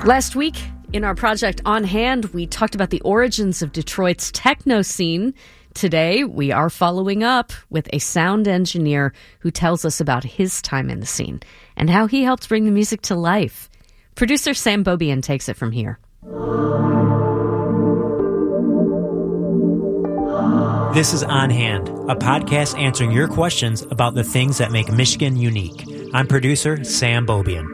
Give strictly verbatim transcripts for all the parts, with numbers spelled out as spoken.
Last week, in our project On Hand, we talked about the origins of Detroit's techno scene. Today, we are following up with a sound engineer who tells us about his time in the scene and how he helped bring the music to life. Producer Sam Beaubien takes it from here. This is On Hand, a podcast answering your questions about the things that make Michigan unique. I'm producer Sam Beaubien.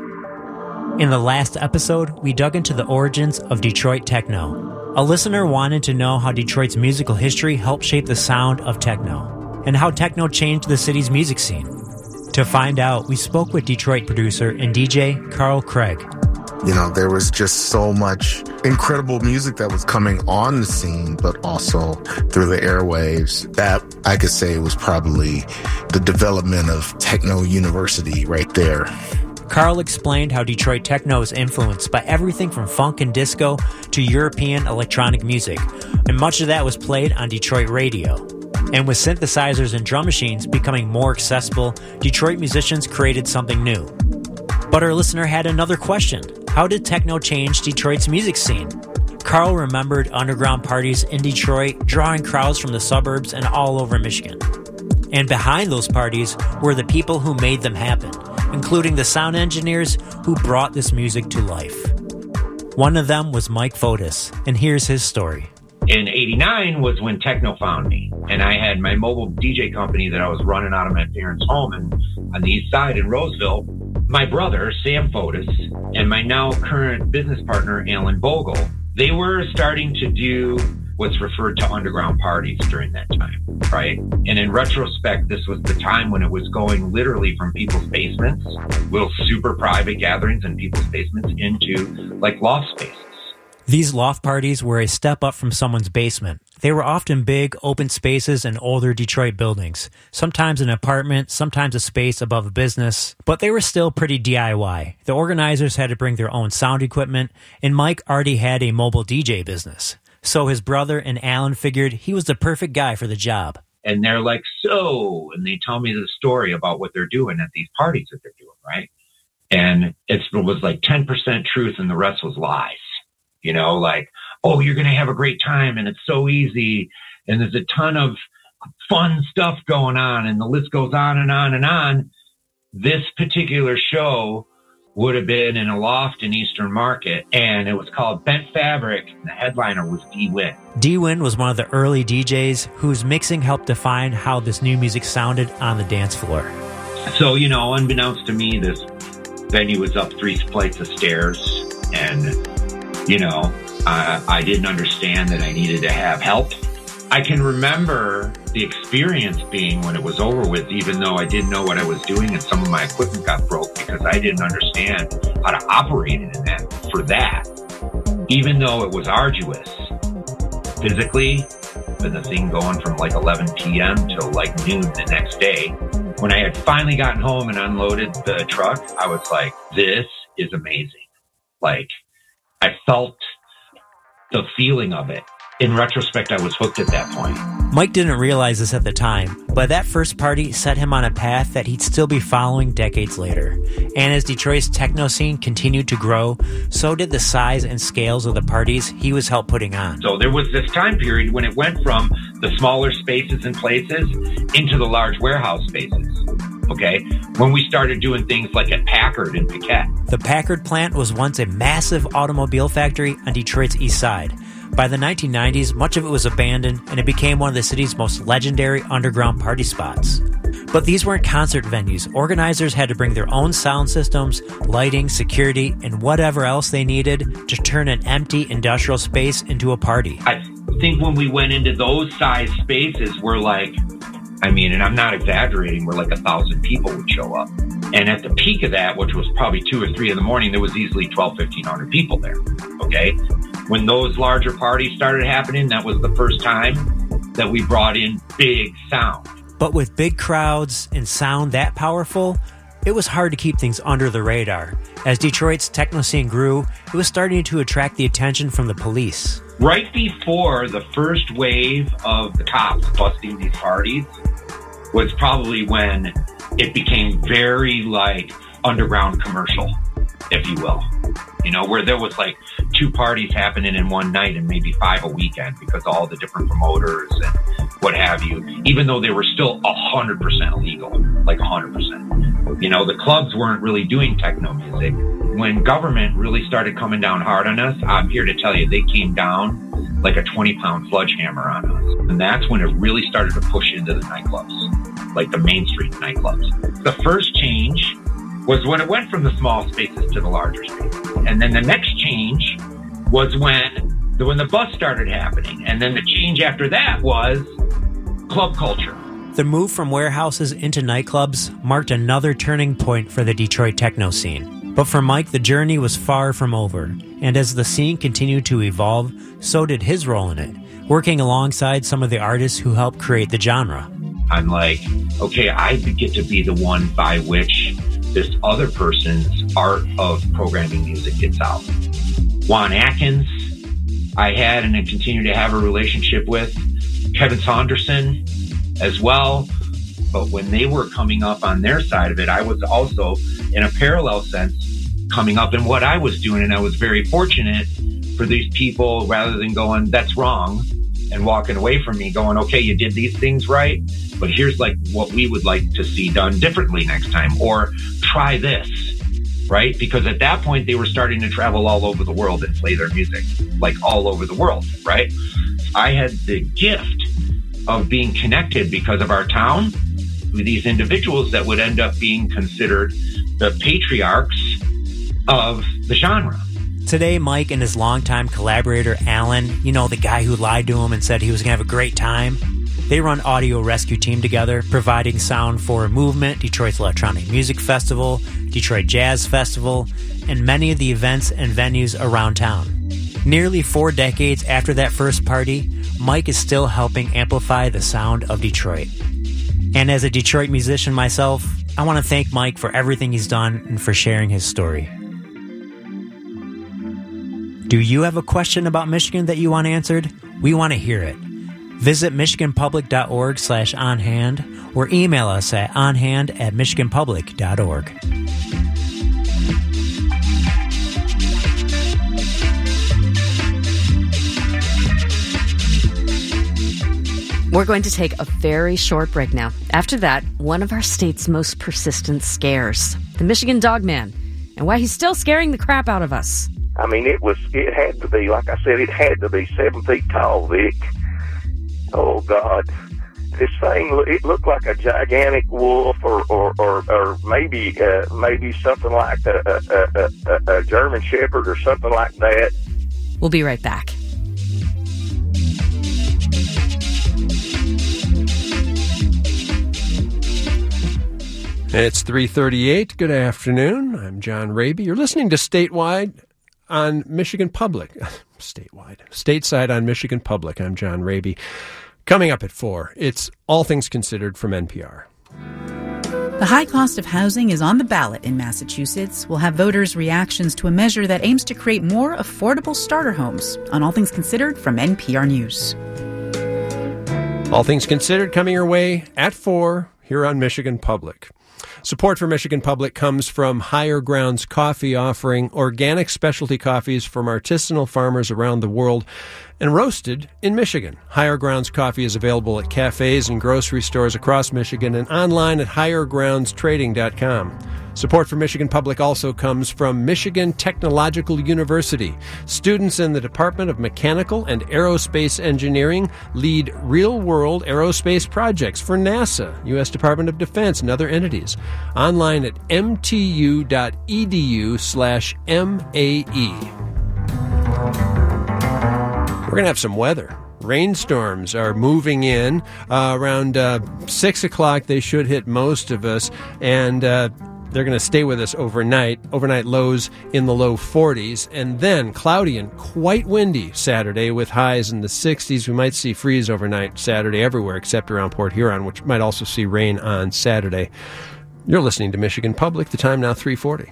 In the last episode, we dug into the origins of Detroit techno. A listener wanted to know how Detroit's musical history helped shape the sound of techno, and how techno changed the city's music scene. To find out, we spoke with Detroit producer and D J Carl Craig. You know, there was just so much incredible music that was coming on the scene, but also through the airwaves. That, I could say, was probably the development of Techno University right there. Carl explained how Detroit techno is influenced by everything from funk and disco to European electronic music, and much of that was played on Detroit radio. And with synthesizers and drum machines becoming more accessible, Detroit musicians created something new. But our listener had another question. How did techno change Detroit's music scene? Carl remembered underground parties in Detroit, drawing crowds from the suburbs and all over Michigan. And behind those parties were the people who made them happen, including the sound engineers who brought this music to life. One of them was Mike Fotis, and here's his story. In eighty-nine was when techno found me, and I had my mobile D J company that I was running out of my parents' home in, on the east side in Roseville. My brother, Sam Fotis, and my now current business partner, Alan Bogle, they were starting to do what's referred to underground parties during that time, right? And in retrospect, this was the time when it was going literally from people's basements, little super private gatherings in people's basements, into like loft spaces. These loft parties were a step up from someone's basement. They were often big, open spaces in older Detroit buildings, sometimes an apartment, sometimes a space above a business, but they were still pretty D I Y. The organizers had to bring their own sound equipment, and Mike already had a mobile D J business. So his brother and Alan figured he was the perfect guy for the job. And they're like, so, and they tell me the story about what they're doing at these parties that they're doing, right? And it was like ten percent truth and the rest was lies. You know, like, oh, you're going to have a great time and it's so easy. And there's a ton of fun stuff going on and the list goes on and on and on. This particular show would have been in a loft in Eastern Market, and it was called Bent Fabric. And the headliner was D-Win. D-Win was one of the early D Js whose mixing helped define how this new music sounded on the dance floor. So, you know, unbeknownst to me, this venue was up three flights of stairs, and, you know, I, I didn't understand that I needed to have help. I can remember the experience being when it was over with, even though I didn't know what I was doing and some of my equipment got broke because I didn't understand how to operate it in that for that. Even though it was arduous physically, and the thing going from like eleven p.m. till like noon the next day, when I had finally gotten home and unloaded the truck, I was like, this is amazing. Like, I felt the feeling of it. In retrospect, I was hooked at that point. Mike didn't realize this at the time, but that first party set him on a path that he'd still be following decades later. And as Detroit's techno scene continued to grow, so did the size and scales of the parties he was helped putting on. So there was this time period when it went from the smaller spaces and places into the large warehouse spaces. Okay, when we started doing things like at Packard in Piquette. The Packard plant was once a massive automobile factory on Detroit's east side. By the nineteen nineties, much of it was abandoned, and it became one of the city's most legendary underground party spots. But these weren't concert venues. Organizers had to bring their own sound systems, lighting, security, and whatever else they needed to turn an empty industrial space into a party. I think when we went into those size spaces, we're like, I mean, and I'm not exaggerating, we're like a thousand people would show up. And at the peak of that, which was probably two or three in the morning, there was easily twelve, fifteen hundred people there. Okay. When those larger parties started happening, that was the first time that we brought in big sound. But with big crowds and sound that powerful, it was hard to keep things under the radar. As Detroit's techno scene grew, it was starting to attract the attention from the police. Right before the first wave of the cops busting these parties was probably when it became very like underground commercial. if you will. You know, where there was like two parties happening in one night and maybe five a weekend because all the different promoters and what have you, even though they were still a hundred percent illegal, like a hundred percent. You know, the clubs weren't really doing techno music. When government really started coming down hard on us, I'm here to tell you, they came down like a twenty pound sledgehammer on us. And that's when it really started to push into the nightclubs, like the Main Street nightclubs. The first change was when it went from the small spaces to the larger spaces. And then the next change was when the, when the bus started happening. And then the change after that was club culture. The move from warehouses into nightclubs marked another turning point for the Detroit techno scene. But for Mike, the journey was far from over. And as the scene continued to evolve, so did his role in it, working alongside some of the artists who helped create the genre. I'm like, okay, I get to be the one by which this other person's art of programming music gets out. Juan Atkins, I had and I continue to have a relationship with. Kevin Saunderson as well. But when they were coming up on their side of it, I was also, in a parallel sense, coming up in what I was doing. And I was very fortunate for these people, rather than going, that's wrong, and walking away from me going, okay, you did these things right, but here's like what we would like to see done differently next time, or try this, right? Because at that point, they were starting to travel all over the world and play their music, like all over the world, right? I had the gift of being connected because of our town with these individuals that would end up being considered the patriarchs of the genre. Today, Mike and his longtime collaborator, Alan, you know, the guy who lied to him and said he was going to have a great time, they run Audio Rescue Team together, providing sound for Movement, Detroit's Electronic Music Festival, Detroit Jazz Festival, and many of the events and venues around town. Nearly four decades after that first party, Mike is still helping amplify the sound of Detroit. And as a Detroit musician myself, I want to thank Mike for everything he's done and for sharing his story. Do you have a question about Michigan that you want answered? We want to hear it. Visit michiganpublic.org slash onhand or email us at onhand at michiganpublic dot org. We're going to take a very short break now. After that, one of our state's most persistent scares, the Michigan Dogman, and why he's still scaring the crap out of us. I mean, it was, it had to be, like I said, it had to be seven feet tall, Vic. Oh, God. This thing, it looked like a gigantic wolf or, or, or, or maybe, uh, maybe something like a, a, a, a German Shepherd or something like that. We'll be right back. It's three thirty-eight. Good afternoon. I'm John Raby. You're listening to Statewide on Michigan Public. Statewide. Stateside on Michigan Public. I'm John Raby. Coming up at four, it's All Things Considered from N P R. The high cost of housing is on the ballot in Massachusetts. We'll have voters' reactions to a measure that aims to create more affordable starter homes on All Things Considered from N P R News. All Things Considered coming your way at four here on Michigan Public. Support for Michigan Public comes from Higher Grounds Coffee, offering organic specialty coffees from artisanal farmers around the world and roasted in Michigan. Higher Grounds Coffee is available at cafes and grocery stores across Michigan and online at higher grounds trading dot com. Support for Michigan Public also comes from Michigan Technological University. Students in the Department of Mechanical and Aerospace Engineering lead real-world aerospace projects for NASA, U S Department of Defense, and other entities. Online at m t u dot e d u slash m a e. We're going to have some weather. Rainstorms are moving in. Uh, around uh, six o'clock, they should hit most of us, and uh, they're going to stay with us overnight. Overnight lows in the low forties, and then cloudy and quite windy Saturday with highs in the sixties. We might see freeze overnight Saturday everywhere except around Port Huron, which might also see rain on Saturday. You're listening to Michigan Public. The time now three forty.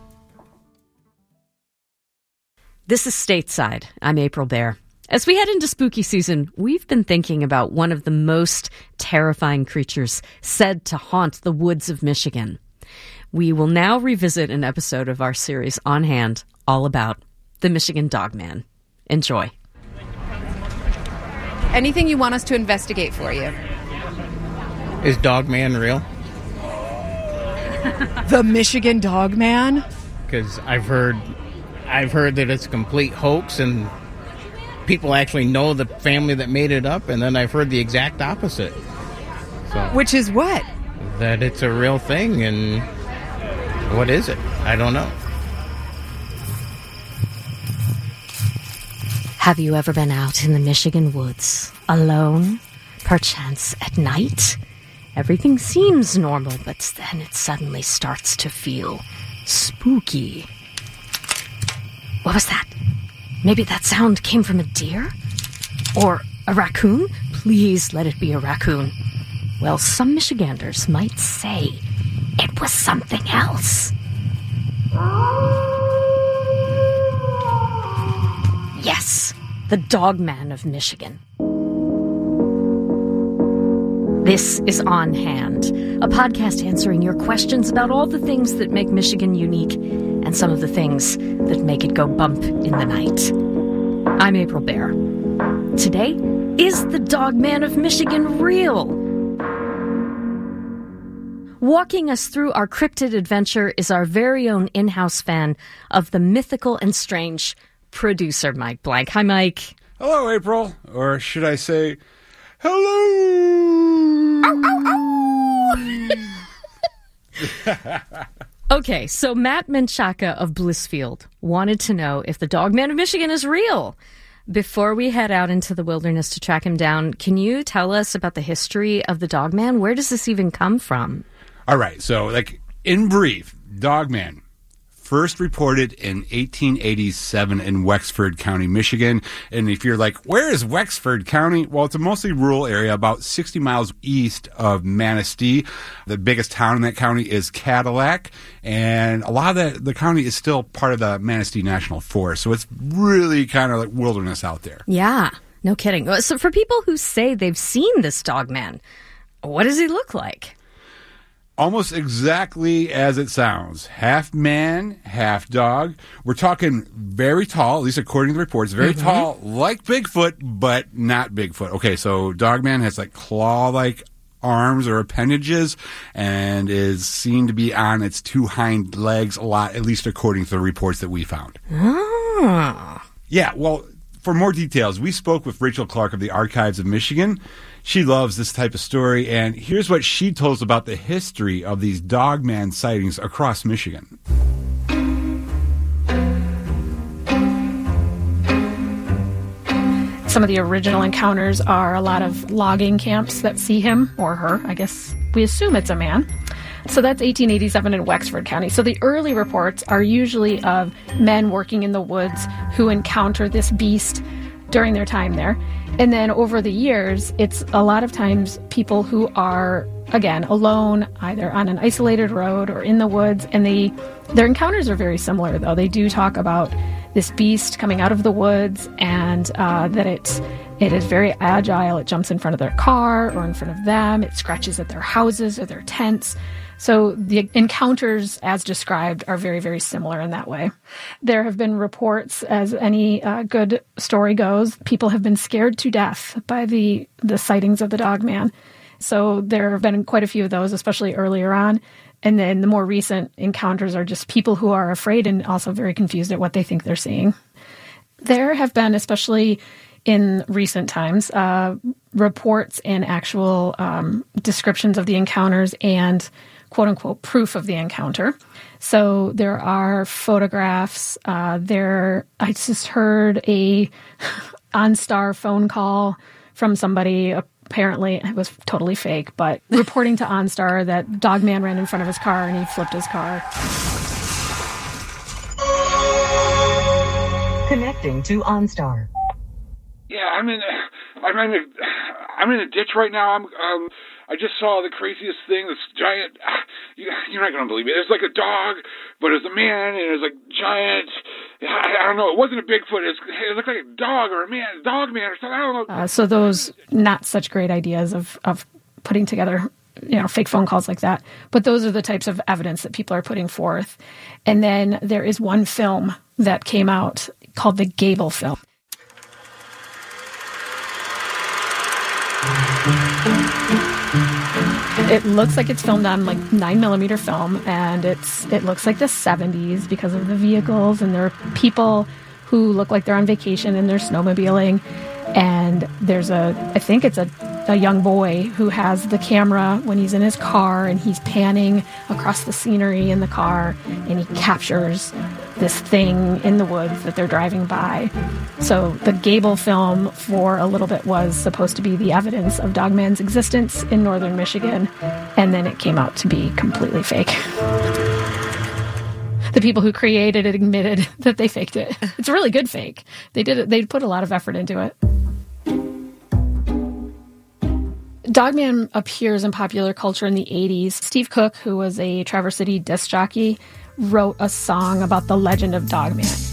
This is Stateside. I'm April Baer. As we head into spooky season, we've been thinking about one of the most terrifying creatures said to haunt the woods of Michigan. We will now revisit an episode of our series On Hand, all about the Michigan Dogman. Enjoy. Anything you want us to investigate for you? Is Dogman real? The Michigan Dogman? Because I've heard, I've heard that it's a complete hoax, and people actually know the family that made it up. And then I've heard the exact opposite. So which is what? That it's a real thing, and what is it? I don't know. Have you ever been out in the Michigan woods, alone, perchance at night? Everything seems normal, but then it suddenly starts to feel spooky. What was that? Maybe that sound came from a deer? Or a raccoon? Please let it be a raccoon. Well, some Michiganders might say it was something else. Yes, the Dogman of Michigan. This is On Hand, a podcast answering your questions about all the things that make Michigan unique and some of the things that make it go bump in the night. I'm April Baer. Today, is the Dogman of Michigan real? Walking us through our cryptid adventure is our very own in-house fan of the mythical and strange, producer Mike Blank. Hi, Mike. Hello, April. Or should I say, hello? Ow, ow, ow. Okay, so Matt Menchaca of Blissfield wanted to know if the Dogman of Michigan is real. Before we head out into the wilderness to track him down, can you tell us about the history of the Dogman? Where does this even come from? All right, so like in brief, Dogman first reported in eighteen eighty-seven in Wexford County, Michigan. And if you're like, where is Wexford County? Well, it's a mostly rural area about sixty miles east of Manistee. The biggest town in that county is Cadillac. And a lot of the, the county is still part of the Manistee National Forest. So it's really kind of like wilderness out there. Yeah, no kidding. So for people who say they've seen this Dogman, what does he look like? Almost exactly as it sounds. Half man, half dog. We're talking very tall, at least according to the reports, very mm-hmm. tall, like Bigfoot, but not Bigfoot. Okay, so Dogman has like claw-like arms or appendages and is seen to be on its two hind legs a lot, at least according to the reports that we found. Oh. Yeah, well, for more details, we spoke with Rachel Clark of the Archives of Michigan. She loves this type of story, and here's what she told us about the history of these Dogman sightings across Michigan. Some of the original encounters are a lot of logging camps that see him, or her. I guess we assume it's a man. So that's eighteen eighty-seven in Wexford County. So the early reports are usually of men working in the woods who encounter this beast during their time there. And then over the years, it's a lot of times people who are, again, alone, either on an isolated road or in the woods. And they, their encounters are very similar, though. They do talk about this beast coming out of the woods and uh, that it, it is very agile. It jumps in front of their car or in front of them. It scratches at their houses or their tents. So the encounters, as described, are very, very similar in that way. There have been reports, as any uh, good story goes, people have been scared to death by the, the sightings of the Dogman. So there have been quite a few of those, especially earlier on. And then the more recent encounters are just people who are afraid and also very confused at what they think they're seeing. There have been, especially in recent times, uh, reports and actual um, descriptions of the encounters and quote-unquote proof of the encounter. So there are photographs. Uh, there, I just heard a OnStar phone call from somebody. Apparently, it was totally fake, but reporting to OnStar that Dogman ran in front of his car and he flipped his car. Connecting to OnStar. Yeah, I'm in. A, I'm in. A, I'm in a ditch right now. I'm. Um, I just saw the craziest thing. This giant. You, you're not going to believe it. There's like a dog, but it was a man, and it was like giant. I, I don't know. It wasn't a Bigfoot. It, was, it looked like a dog or a man, dog man or something. I don't know. Uh, so those not such great ideas of of putting together you know, fake phone calls like that. But those are the types of evidence that people are putting forth. And then there is one film that came out called the Gable film. It looks like it's filmed on like nine millimeter film, and it's it looks like the seventies because of the vehicles, and there are people who look like they're on vacation and they're snowmobiling. And there's a, I think it's a, a young boy who has the camera when he's in his car, and he's panning across the scenery in the car, and he captures this thing in the woods that they're driving by. So the Gable film for a little bit was supposed to be the evidence of Dogman's existence in northern Michigan, and then it came out to be completely fake. The people who created it admitted that they faked it. It's a really good fake. They did it. They put a lot of effort into it. Dogman appears in popular culture in the eighties. Steve Cook, who was a Traverse City disc jockey, wrote a song about the legend of Dogman.